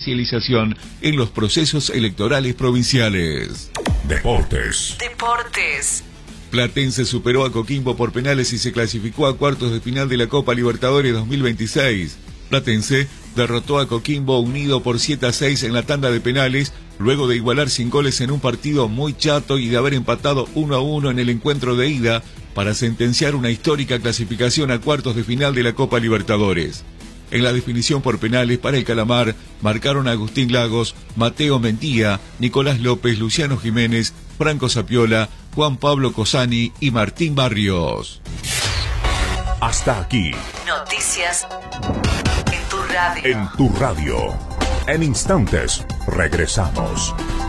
judicialización en los procesos electorales provinciales. Deportes. Platense superó a Coquimbo por penales y se clasificó a cuartos de final de la Copa Libertadores 2026. Platense derrotó a Coquimbo Unido por 7-6 en la tanda de penales, luego de igualar sin goles en un partido muy chato y de haber empatado 1-1 en el encuentro de ida para sentenciar una histórica clasificación a cuartos de final de la Copa Libertadores. En la definición por penales para el Calamar marcaron a Agustín Lagos, Mateo Mentía, Nicolás López, Luciano Jiménez, Franco Sapiola, Juan Pablo Cosani y Martín Barrios. Hasta aquí. Noticias en tu radio. En tu radio. En instantes regresamos.